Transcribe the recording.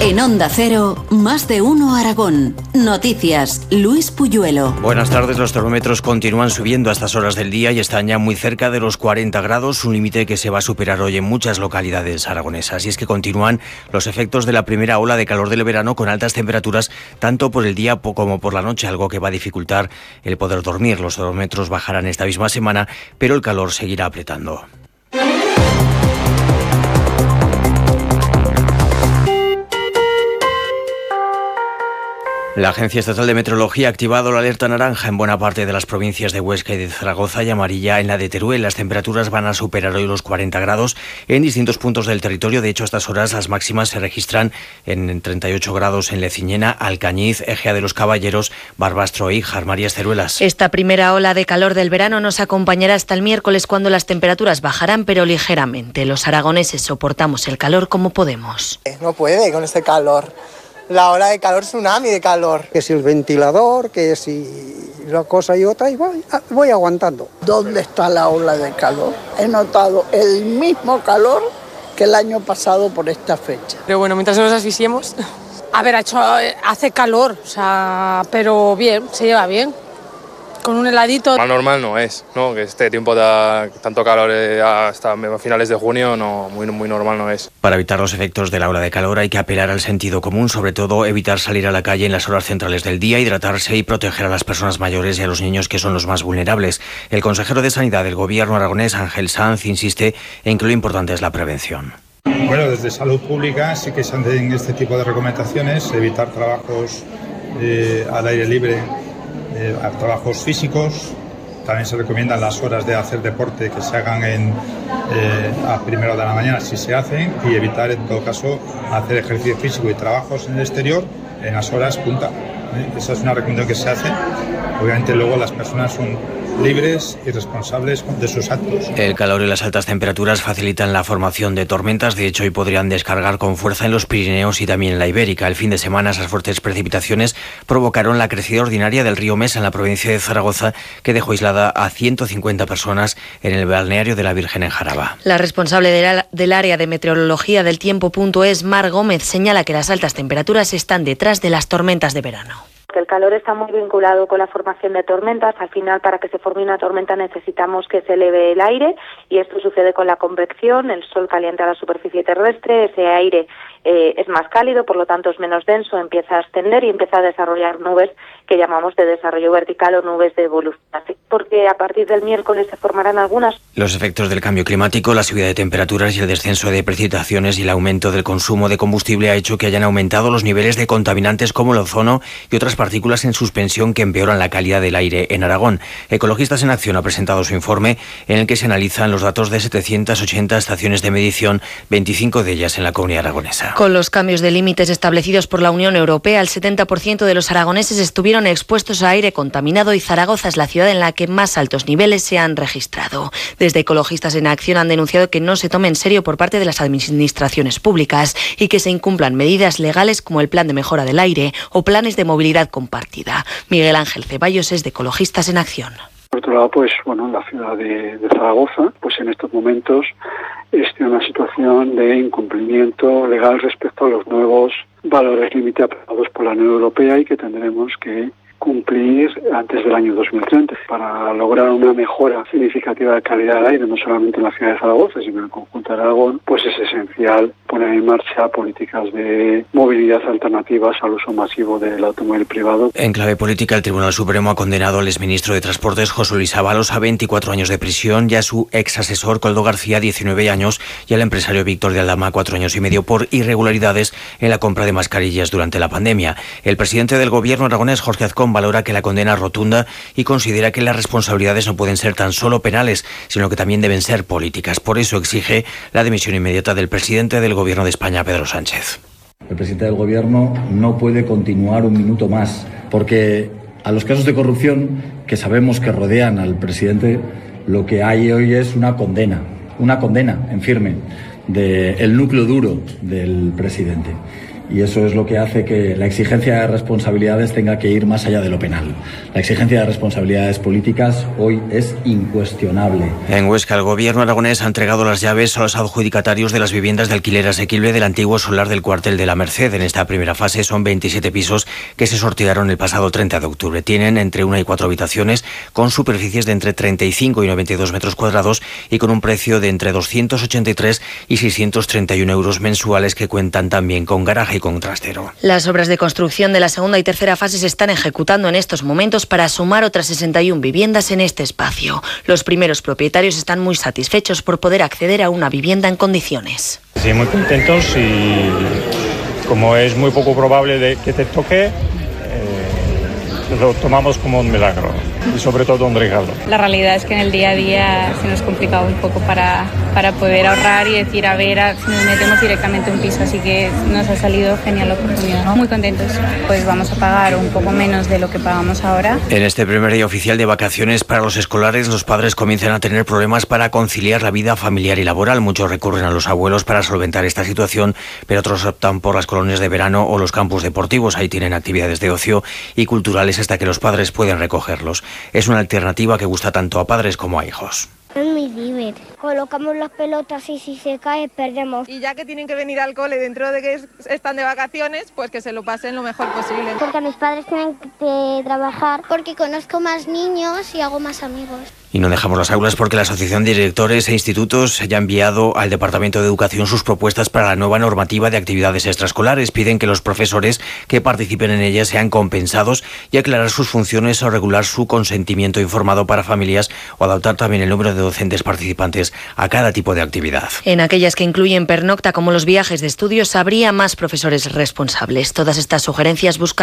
En Onda Cero, Más de Uno Aragón. Noticias, Luis Puyuelo. Buenas tardes. Los termómetros continúan subiendo a estas horas del día y están ya muy cerca de los 40 grados, un límite que se va a superar hoy en muchas localidades aragonesas. Y es que continúan los efectos de la primera ola de calor del verano, con altas temperaturas tanto por el día como por la noche, algo que va a dificultar el poder dormir. Los termómetros bajarán esta misma semana, pero el calor seguirá apretando. La Agencia Estatal de Meteorología ha activado la alerta naranja en buena parte de las provincias de Huesca y de Zaragoza y amarilla en la de Teruel. Las temperaturas van a superar hoy los 40 grados en distintos puntos del territorio. De hecho, a estas horas las máximas se registran en 38 grados en Leciñena, Alcañiz, Ejea de los Caballeros, Barbastro e Híjar. Marías Teruelas. Esta primera ola de calor del verano nos acompañará hasta el miércoles, cuando las temperaturas bajarán, pero ligeramente. Los aragoneses soportamos el calor como podemos. No puede con este calor. La ola de calor, tsunami de calor. Que si el ventilador, que si una cosa y otra, y voy aguantando. ¿Dónde está la ola de calor? He notado el mismo calor que el año pasado por esta fecha. Pero bueno, mientras no nos asfixiemos. A ver, hace calor, pero bien, se lleva bien. Con un heladito. Más normal no es, ¿no? Que este tiempo da tanto calor hasta finales de junio, no, muy normal no es. Para evitar los efectos de la ola de calor hay que apelar al sentido común, sobre todo evitar salir a la calle en las horas centrales del día, hidratarse y proteger a las personas mayores y a los niños, que son los más vulnerables. El consejero de Sanidad del Gobierno aragonés, Ángel Sanz, insiste en que lo importante es la prevención. Bueno, desde Salud Pública sí que se hacen este tipo de recomendaciones, evitar trabajos al aire libre, a trabajos físicos. También se recomiendan las horas de hacer deporte que se hagan a primera de la mañana, si se hacen, y evitar en todo caso hacer ejercicio físico y trabajos en el exterior en las horas punta. Esa es una recomendación que se hace. Obviamente luego las personas son libres y responsables de sus actos. El calor y las altas temperaturas facilitan la formación de tormentas. De hecho, hoy podrían descargar con fuerza en los Pirineos y también en la Ibérica. El fin de semana, esas fuertes precipitaciones provocaron la crecida ordinaria del río Mesa en la provincia de Zaragoza, que dejó aislada a 150 personas en el balneario de la Virgen en Jaraba. La responsable del área de meteorología del tiempo.es, Mar Gómez, señala que las altas temperaturas están detrás de las tormentas de verano. El calor está muy vinculado con la formación de tormentas. Al final, para que se forme una tormenta necesitamos que se eleve el aire, y esto sucede con la convección. El sol calienta la superficie terrestre, ese aire es más cálido, por lo tanto es menos denso, empieza a ascender y empieza a desarrollar nubes que llamamos de desarrollo vertical o nubes de evolución. Porque a partir del miércoles se formarán algunas. Los efectos del cambio climático, la subida de temperaturas y el descenso de precipitaciones y el aumento del consumo de combustible ha hecho que hayan aumentado los niveles de contaminantes como el ozono y otras partículas en suspensión que empeoran la calidad del aire en Aragón. Ecologistas en Acción ha presentado su informe, en el que se analizan los datos de 780 estaciones de medición, 25 de ellas en la comunidad aragonesa. Con los cambios de límites establecidos por la Unión Europea, el 70% de los aragoneses estuvieron expuestos a aire contaminado, y Zaragoza es la ciudad en la que más altos niveles se han registrado. Desde Ecologistas en Acción han denunciado que no se tome en serio por parte de las administraciones públicas y que se incumplan medidas legales como el Plan de Mejora del Aire o planes de movilidad compartida. Miguel Ángel Ceballos es de Ecologistas en Acción. Por otro lado, la ciudad de Zaragoza, en estos momentos está en una situación de incumplimiento legal respecto a los nuevos valores límite aprobados por la Unión Europea y que tendremos que cumplir antes del año 2030 para lograr una mejora significativa de calidad del aire, no solamente en la ciudad de Zaragoza, sino en el conjunto de Aragón. Es esencial poner en marcha políticas de movilidad alternativas al uso masivo del automóvil privado. En clave política, el Tribunal Supremo ha condenado al exministro de Transportes, José Luis Ábalos, a 24 años de prisión, y a su ex asesor, Koldo García, 19 años, y al empresario Víctor de Aldama, 4 años y medio, por irregularidades en la compra de mascarillas durante la pandemia. El presidente del Gobierno aragonés, Jorge Azcón, valora que la condena es rotunda y considera que las responsabilidades no pueden ser tan solo penales, sino que también deben ser políticas. Por eso exige la dimisión inmediata del presidente del Gobierno de España, Pedro Sánchez. El presidente del Gobierno no puede continuar un minuto más, porque a los casos de corrupción que sabemos que rodean al presidente, lo que hay hoy es una condena en firme del núcleo duro del presidente. y eso es lo que hace que la exigencia de responsabilidades tenga que ir más allá de lo penal. La exigencia de responsabilidades políticas hoy es incuestionable. En Huesca, el gobierno aragonés ha entregado las llaves a los adjudicatarios de las viviendas de alquiler asequible del antiguo solar del cuartel de la Merced. En esta primera fase son 27 pisos que se sortearon el pasado 30 de octubre. Tienen entre 1 y 4 habitaciones con superficies de entre 35 y 92 metros cuadrados y con un precio de entre 283 y 631 euros mensuales, que cuentan también con garaje y con trastero. Las obras de construcción de la segunda y tercera fase se están ejecutando en estos momentos para sumar otras 61 viviendas en este espacio. Los primeros propietarios están muy satisfechos por poder acceder a una vivienda en condiciones. Sí, muy contentos, y como es muy poco probable de que te toque, lo tomamos como un milagro y sobre todo un regalo. La realidad es que en el día a día se nos complicaba un poco para poder ahorrar y decir, a ver, si nos metemos directamente un piso, así que nos ha salido genial la oportunidad. Muy contentos. Pues vamos a pagar un poco menos de lo que pagamos ahora. En este primer día oficial de vacaciones para los escolares, los padres comienzan a tener problemas para conciliar la vida familiar y laboral. Muchos recurren a los abuelos para solventar esta situación, pero otros optan por las colonias de verano o los campus deportivos. Ahí tienen actividades de ocio y culturales hasta que los padres pueden recogerlos. Es una alternativa que gusta tanto a padres como a hijos. Es muy divertido. Colocamos las pelotas y si se cae perdemos. Y ya que tienen que venir al cole dentro de que están de vacaciones, pues que se lo pasen lo mejor posible. Porque mis padres tienen que trabajar, porque conozco más niños y hago más amigos. Y no dejamos las aulas porque la Asociación de Directores e Institutos ya ha enviado al Departamento de Educación sus propuestas para la nueva normativa de actividades extraescolares. Piden que los profesores que participen en ellas sean compensados y aclarar sus funciones o regular su consentimiento informado para familias o adaptar también el número de docentes participantes a cada tipo de actividad. En aquellas que incluyen pernocta, como los viajes de estudios, habría más profesores responsables. Todas estas sugerencias buscan